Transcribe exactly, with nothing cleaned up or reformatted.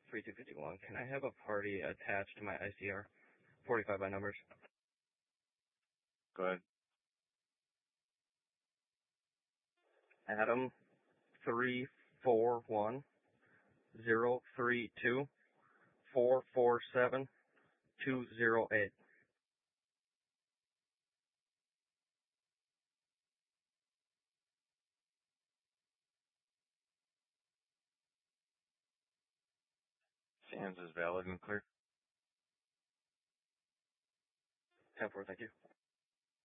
three two five one. Can I have a party attached to my I C R? forty-five by numbers. Go ahead. Adam three four one zero three two four four seven two zero eight. Stands is valid and clear. ten four, thank you.